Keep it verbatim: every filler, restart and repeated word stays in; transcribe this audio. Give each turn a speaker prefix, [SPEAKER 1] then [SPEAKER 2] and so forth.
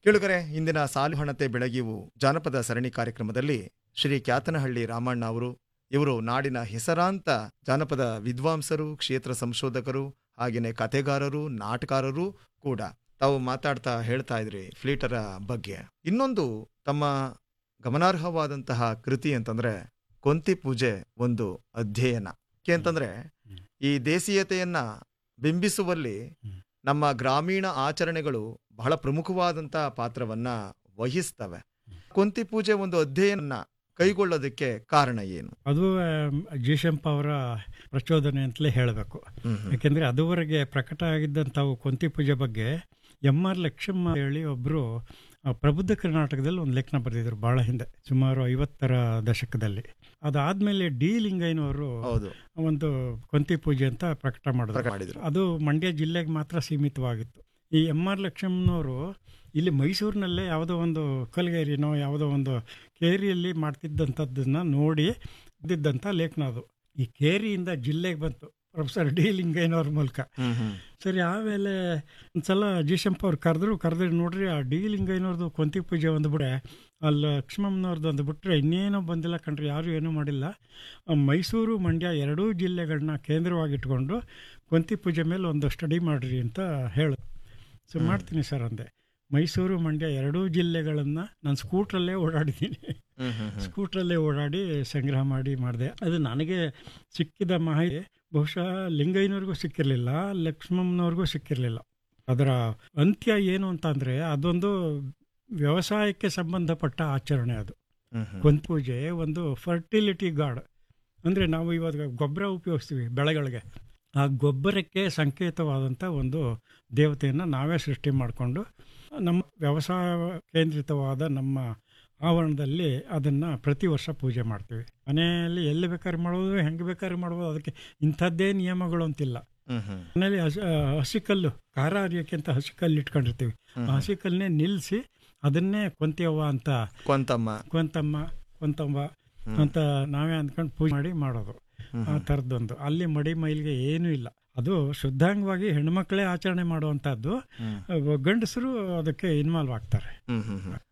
[SPEAKER 1] ಕೇಳುಗರೆ, ಇಂದಿನ ಸಾಲು ಹಣತೆ ಬೆಳಗಿವು ಜಾನಪದ ಸರಣಿ ಕಾರ್ಯಕ್ರಮದಲ್ಲಿ ಶ್ರೀ ಕ್ಯಾತನಹಳ್ಳಿ ರಾಮಣ್ಣ ಅವರು, ಇವರು ನಾಡಿನ ಹೆಸರಾಂತ ಜಾನಪದ ವಿದ್ವಾಂಸರು, ಕ್ಷೇತ್ರ ಸಂಶೋಧಕರು, ಹಾಗೆಯೇ ಕಥೆಗಾರರು, ನಾಟಕಾರರು ಕೂಡ. ತಾವು ಮಾತಾಡ್ತಾ ಹೇಳ್ತಾ ಇದ್ರಿ ಫ್ಲೀಟರ ಬಗ್ಗೆ. ಇನ್ನೊಂದು ತಮ್ಮ ಗಮನಾರ್ಹವಾದಂತಹ ಕೃತಿ ಅಂತಂದ್ರೆ ಕೊಂತಿ ಪೂಜೆ ಒಂದು ಅಧ್ಯಯನ. ಅಂತಂದ್ರೆ ಈ ದೇಸೀಯತೆಯನ್ನ ಬಿಂಬಿಸುವಲ್ಲಿ ನಮ್ಮ ಗ್ರಾಮೀಣ ಆಚರಣೆಗಳು ಬಹಳ ಪ್ರಮುಖವಾದಂತಹ ಪಾತ್ರವನ್ನ ವಹಿಸ್ತವೆ. ಕೊಂತಿ ಪೂಜೆ ಒಂದು ಅಧ್ಯಯನ ಕೈಗೊಳ್ಳೋದಕ್ಕೆ ಕಾರಣ ಏನು?
[SPEAKER 2] ಅದು ಜೀಶಂಪ ಅವರ ಪ್ರಚೋದನೆ ಅಂತಲೇ ಹೇಳಬೇಕು. ಯಾಕೆಂದರೆ ಅದುವರೆಗೆ ಪ್ರಕಟ ಆಗಿದ್ದಂಥವು ಕೊಂತಿ ಪೂಜೆ ಬಗ್ಗೆ ಎಂ ಆರ್ ಲಕ್ಷ್ಮಮ್ಮ ಹೇಳಿ ಒಬ್ಬರು ಪ್ರಬುದ್ಧ ಕರ್ನಾಟಕದಲ್ಲಿ ಒಂದು ಲೇಖನ ಬರೆದಿದ್ರು ಭಾಳ ಹಿಂದೆ, ಸುಮಾರು ಐವತ್ತರ ದಶಕದಲ್ಲಿ. ಅದಾದಮೇಲೆ ಡಿ ಲಿಂಗಯ್ಯನವರು ಒಂದು ಕೊಂತಿ ಪೂಜೆ ಅಂತ ಪ್ರಕಟ ಮಾಡಿದ್ರು. ಅದು ಮಂಡ್ಯ ಜಿಲ್ಲೆಗೆ ಮಾತ್ರ ಸೀಮಿತವಾಗಿತ್ತು. ಈ ಎಂ ಆರ್ ಲಕ್ಷ್ಮಮ್ಮನವರು ಇಲ್ಲಿ ಮೈಸೂರಿನಲ್ಲೇ ಯಾವುದೋ ಒಂದು ಕಲ್ಗೇರಿನೋ ಯಾವುದೋ ಒಂದು ಕೇರಿಯಲ್ಲಿ ಮಾಡ್ತಿದ್ದಂಥದ್ದನ್ನು ನೋಡಿ ಇದ್ದಂಥ ಲೇಖನ ಅದು. ಈ ಕೇರಿಯಿಂದ ಜಿಲ್ಲೆಗೆ ಬಂತು ಪ್ರೊಫೆಸರ್ ಡಿ ಲಿಂಗಯ್ಯನವ್ರ ಮೂಲಕ. ಸರಿ, ಆಮೇಲೆ ಒಂದ್ಸಲ ಜೀಶಂಪ ಅವ್ರು ಕರೆದ್ರು ಕರೆದ್ರೆ ನೋಡ್ರಿ ಆ ಡಿ ಲಿಂಗಯ್ಯನವ್ರದ್ದು ಕೊಂತಿ ಪೂಜೆ ಒಂದು ಬಿಟ್ರೆ, ಅಲ್ಲಿ ಲಕ್ಷ್ಮಮ್ಮನವ್ರದ್ದು ಒಂದು ಬಿಟ್ಟರೆ ಇನ್ನೇನೋ ಬಂದಿಲ್ಲ ಕಣ್ರಿ, ಯಾರು ಏನೂ ಮಾಡಿಲ್ಲ. ಮೈಸೂರು ಮಂಡ್ಯ ಎರಡೂ ಜಿಲ್ಲೆಗಳನ್ನ ಕೇಂದ್ರವಾಗಿಟ್ಕೊಂಡು ಕೊಂತಿ ಪೂಜೆ ಮೇಲೆ ಒಂದು ಸ್ಟಡಿ ಮಾಡಿರಿ ಅಂತ ಹೇಳು. ಸೊ ಮಾಡ್ತೀನಿ ಸರ್ ಅಂದೆ. ಮೈಸೂರು ಮಂಡ್ಯ ಎರಡೂ ಜಿಲ್ಲೆಗಳನ್ನು ನಾನು ಸ್ಕೂಟ್ರಲ್ಲೇ ಓಡಾಡಿದ್ದೀನಿ. ಸ್ಕೂಟ್ರಲ್ಲೇ ಓಡಾಡಿ ಸಂಗ್ರಹ ಮಾಡಿ ಮಾಡಿದೆ. ಅದು ನನಗೆ ಸಿಕ್ಕಿದ ಮಾಹಿತಿ ಬಹುಶಃ ಲಿಂಗಯ್ಯನವ್ರಿಗೂ ಸಿಕ್ಕಿರಲಿಲ್ಲ, ಲಕ್ಷ್ಮಮ್ಮನವ್ರಿಗೂ ಸಿಕ್ಕಿರಲಿಲ್ಲ. ಅದರ ಅಂತ್ಯ ಏನು ಅಂತ ಅಂದರೆ ಅದೊಂದು ವ್ಯವಸಾಯಕ್ಕೆ ಸಂಬಂಧಪಟ್ಟ ಆಚರಣೆ. ಅದು ಕೊಂತಿ ಪೂಜೆ ಒಂದು ಫರ್ಟಿಲಿಟಿ ಗಾಡ್. ಅಂದರೆ ನಾವು ಇವಾಗ ಗೊಬ್ಬರ ಉಪಯೋಗಿಸ್ತೀವಿ ಬೆಳೆಗಳಿಗೆ, ಆ ಗೊಬ್ಬರಕ್ಕೆ ಸಂಕೇತವಾದಂಥ ಒಂದು ದೇವತೆಯನ್ನು ನಾವೇ ಸೃಷ್ಟಿ ಮಾಡಿಕೊಂಡು ನಮ್ಮ ವ್ಯವಸಾಯ ಕೇಂದ್ರಿತವಾದ ನಮ್ಮ ಆವರಣದಲ್ಲಿ ಅದನ್ನು ಪ್ರತಿ ವರ್ಷ ಪೂಜೆ ಮಾಡ್ತೀವಿ. ಮನೆಯಲ್ಲಿ ಎಲ್ಲಿ ಬೇಕಾದ್ರೆ ಮಾಡ್ಬೋದು, ಹೆಂಗೆ ಬೇಕಾದ್ರೆ ಮಾಡ್ಬೋದು, ಅದಕ್ಕೆ ಇಂಥದ್ದೇ ನಿಯಮಗಳು ಅಂತಿಲ್ಲ. ಮನೇಲಿ ಹಸಿ ಹಸಿಕಲ್ಲು ಖಾರ ಅರಿಯೋಕ್ಕೆ ಅಂತ ಹಸಿಕಲ್ಲು ಇಟ್ಕೊಂಡಿರ್ತೀವಿ. ಆ ಹಸಿಕಲ್ಲನ್ನೇ ನಿಲ್ಲಿಸಿ ಅದನ್ನೇ ಕೊಂತಿಯವ್ವ ಅಂತ
[SPEAKER 1] ಕೊಂತಮ್ಮ
[SPEAKER 2] ಕೊಂತಮ್ಮ ಕೊಂತಮ್ಮ ಅಂತ ನಾವೇ ಅಂದ್ಕೊಂಡು ಪೂಜೆ ಮಾಡಿ ಮಾಡೋದು. ಆ ಥರದ್ದೊಂದು ಅಲ್ಲಿ ಮಡಿ ಮೈಲಿಗೆ ಏನೂ ಇಲ್ಲ. ಅದು ಶುದ್ಧಾಂಗವಾಗಿ ಹೆಣ್ಮಕ್ಳೇ ಆಚರಣೆ ಮಾಡುವಂಥದ್ದು. ಗಂಡಸರು ಅದಕ್ಕೆ ಇನ್ವಾಲ್ವ್ ಆಗ್ತಾರೆ.